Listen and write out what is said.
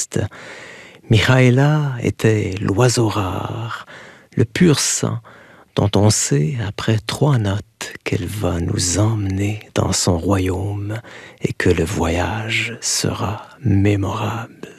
céleste. Michaela était l'oiseau rare, le pur sang dont on sait, après 3 notes, qu'elle va nous emmener dans son royaume et que le voyage sera mémorable.